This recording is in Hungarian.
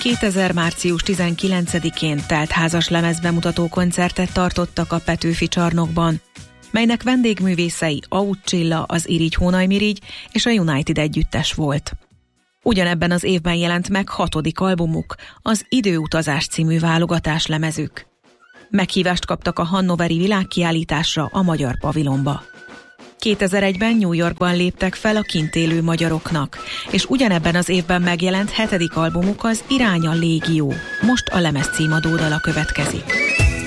2000. március 19-én teltházas lemezbemutató koncertet tartottak a Petőfi Csarnokban, melynek vendégművészei Auth Csilla, az Irigy Hónaj Mirigy és a United együttes volt. Ugyanebben az évben jelent meg 6. albumuk, az Időutazás című válogatás lemezük. Meghívást kaptak a hannoveri világkiállításra, a Magyar Pavilonba. 2001-ben New Yorkban léptek fel a kint élő magyaroknak, és ugyanebben az évben megjelent 7. albumuk, az Irány a légió. Most a lemez címadó dala következik.